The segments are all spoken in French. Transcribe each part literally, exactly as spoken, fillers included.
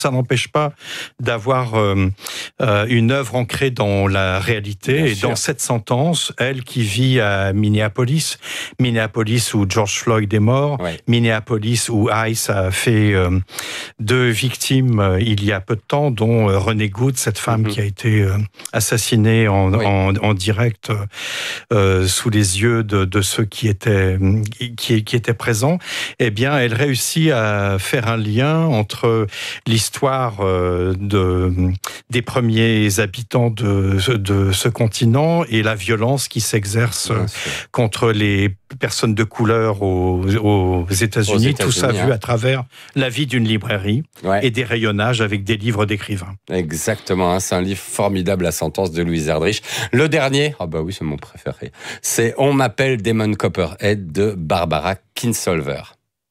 ça n'empêche pas d'avoir euh, euh, une œuvre ancrée dans la réalité. Bien et sûr. Dans cette sentence, elle qui vit à Minneapolis, Minneapolis où George Floyd est mort, ouais. Minneapolis où ICE a fait euh, deux victimes euh, il y a peu de temps, dont euh, Renée Good, cette femme mm-hmm. qui a été euh, assassinée en, oui. en, en direct euh, sous les yeux de, de ceux qui étaient, qui, qui étaient présents. Eh bien, elle réussit à faire un lien entre l'histoire L'histoire de, des premiers habitants de, de ce continent et la violence qui s'exerce contre les personnes de couleur aux, aux États-Unis. Aux États-Unis. Tout ça hein. vu à travers la vie d'une librairie ouais. et des rayonnages avec des livres d'écrivains. Exactement, hein, c'est un livre formidable, La sentence de Louise Erdrich. Le dernier, ah oh bah oui, c'est mon préféré, c'est On m'appelle Damon Copperhead de Barbara Kingsolver.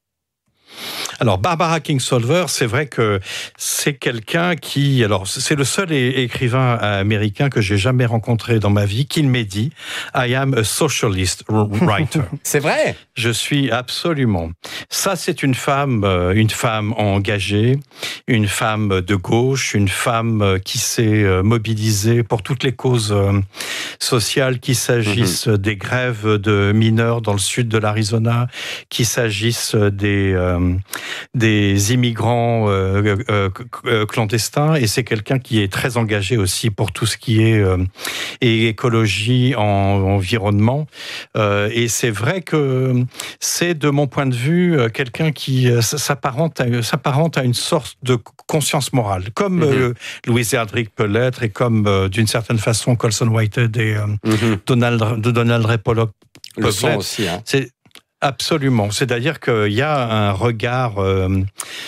Alors, Barbara Kingsolver, c'est vrai que c'est quelqu'un qui... Alors, c'est le seul é- écrivain américain que j'ai jamais rencontré dans ma vie qui m'ait dit « I am a socialist writer ». C'est vrai ? Je suis absolument. Ça, c'est une femme, une femme engagée, une femme de gauche, une femme qui s'est mobilisée pour toutes les causes sociales, qu'il s'agisse mm-hmm. des grèves de mineurs dans le sud de l'Arizona, qu'il s'agisse des... Euh, des immigrants euh, euh, clandestins, et c'est quelqu'un qui est très engagé aussi pour tout ce qui est euh, écologie, en, environnement. Euh, et c'est vrai que c'est, de mon point de vue, quelqu'un qui s'apparente à, s'apparente à une sorte de conscience morale, comme mm-hmm. euh, Louise Erdrich peut l'être, et comme, euh, d'une certaine façon, Colson Whitehead et euh, mm-hmm. Donald, de Donald Ray Pollock peuvent le sont l'être. Aussi. Hein. C'est Absolument. C'est-à-dire qu'il y a un regard euh,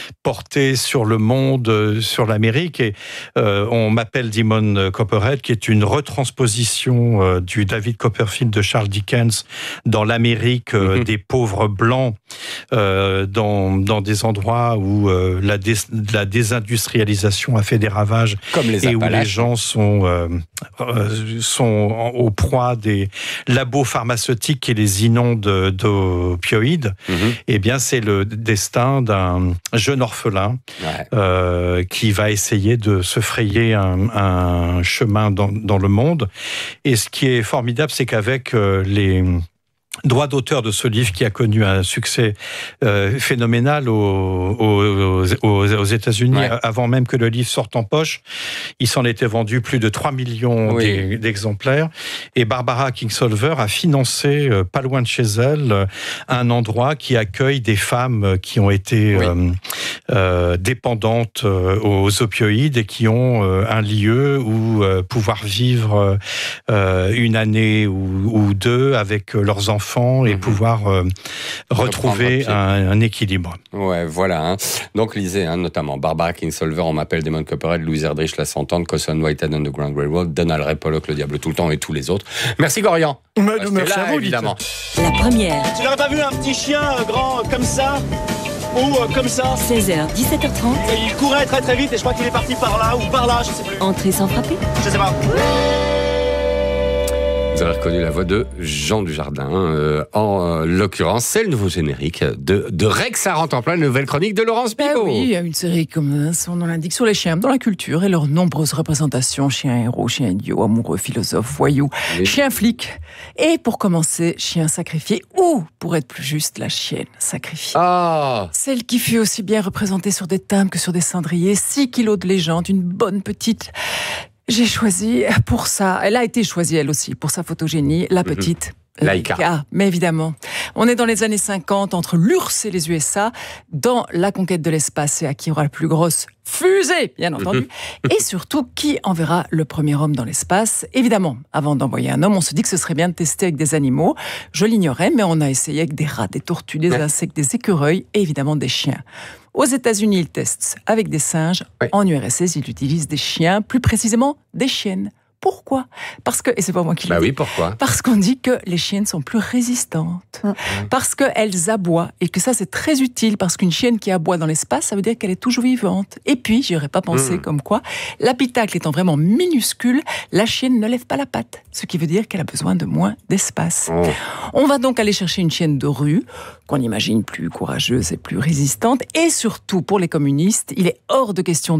porté sur le monde, euh, sur l'Amérique, et euh, on m'appelle Damon Copperhead, qui est une retransposition euh, du David Copperfield de Charles Dickens dans l'Amérique euh, mm-hmm. des pauvres blancs, euh, dans, dans des endroits où euh, la, dé, la désindustrialisation a fait des ravages, comme les et où les gens sont, euh, euh, sont au proie des labos pharmaceutiques qui les inondent de, de opioïdes, mmh. eh bien c'est le destin d'un jeune orphelin ouais. euh, qui va essayer de se frayer un, un chemin dans, dans le monde. Et ce qui est formidable, c'est qu'avec euh, les droit d'auteur de ce livre qui a connu un succès euh, phénoménal aux, aux, aux, aux États-Unis, ouais. avant même que le livre sorte en poche. Il s'en était vendu plus de trois millions oui. d'exemplaires. Et Barbara Kingsolver a financé, euh, pas loin de chez elle, euh, un endroit qui accueille des femmes qui ont été oui. euh, euh, dépendantes euh, aux opioïdes et qui ont euh, un lieu où euh, pouvoir vivre euh, une année ou, ou deux avec leurs enfants et mmh. pouvoir euh, retrouver un, un équilibre. Ouais, voilà. Hein. Donc, lisez, hein, notamment Barbara Kingsolver, On m'appelle Damon Copperhead, Louise Erdrich, La sentence, Colson Whitehead, Underground Railroad, Donald Ray Pollock, Le diable tout le temps et tous les autres. Merci Gorian. Mais, merci là, à vous, évidemment. La première. Tu n'aurais pas vu un petit chien euh, grand euh, comme ça ou euh, comme ça seize heures, dix-sept heures trente. Et il courait très très vite et je crois qu'il est parti par là ou par là, je sais plus. Entrée sans frapper. Je sais pas. Vous avez reconnu la voix de Jean Dujardin. Euh, en euh, l'occurrence, c'est le nouveau générique de, de Rex à rentre en plein, la nouvelle chronique de Laurence Bigot. Ben oui, il y a une série, comme son nom l'indique, sur les chiens dans la culture et leurs nombreuses représentations. Chiens héros, chiens idiots, amoureux, philosophes, voyous, oui. chiens flics. Et pour commencer, chien sacrifié, ou, pour être plus juste, la chienne sacrifiée. Ah. Celle qui fut aussi bien représentée sur des timbres que sur des cendriers. six kilos de légende, une bonne petite... J'ai choisi pour ça, elle a été choisie elle aussi, pour sa photogénie, la petite mmh. Laika. Laika. Mais évidemment, on est dans les années cinquante, entre l'U R S S et les U S A, dans la conquête de l'espace, c'est à qui aura la plus grosse fusée, bien entendu, et surtout, qui enverra le premier homme dans l'espace. Évidemment, avant d'envoyer un homme, on se dit que ce serait bien de tester avec des animaux. Je l'ignorais, mais on a essayé avec des rats, des tortues, des insectes, des écureuils, et évidemment des chiens. Aux États-Unis, ils testent avec des singes. Oui. En U R S S, ils utilisent des chiens, plus précisément des chiennes. Pourquoi ? Parce que, et c'est pas moi qui le Bah dis, oui, pourquoi ? parce qu'on dit que les chiennes sont plus résistantes, mmh. parce qu'elles aboient, et que ça c'est très utile, parce qu'une chienne qui aboie dans l'espace, ça veut dire qu'elle est toujours vivante. Et puis, j'y aurais pas pensé, mmh. comme quoi, l'habitacle étant vraiment minuscule, la chienne ne lève pas la patte, ce qui veut dire qu'elle a besoin de moins d'espace. Oh. On va donc aller chercher une chienne de rue, qu'on imagine plus courageuse et plus résistante, et surtout, pour les communistes, il est hors de question